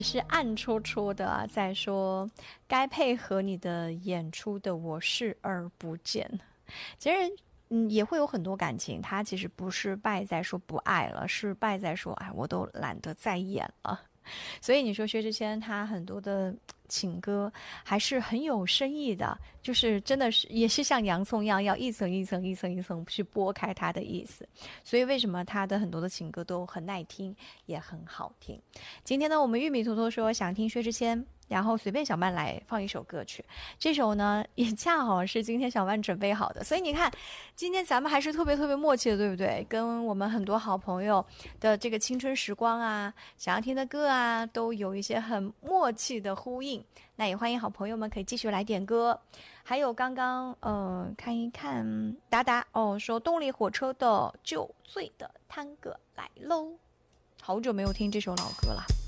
是暗戳戳的啊，在说该配合你的演出的我视而不见。其实，也会有很多感情，它其实不是败在说不爱了，是败在说，哎，我都懒得再演了。所以你说薛之谦他很多的情歌还是很有深意的，就是真的是也是像洋葱一样，要一层一层一层一层去剥开它的意思。所以为什么他的很多的情歌都很耐听，也很好听。今天呢，我们玉米坨坨说想听薛之谦。然后随便小曼来放一首歌曲，这首呢也恰好是今天小曼准备好的，所以你看，今天咱们还是特别特别默契的，对不对？跟我们很多好朋友的这个青春时光啊，想要听的歌啊，都有一些很默契的呼应。那也欢迎好朋友们可以继续来点歌。还有刚刚看一看达达哦，说动力火车的《酒醉的探戈》来喽，好久没有听这首老歌了。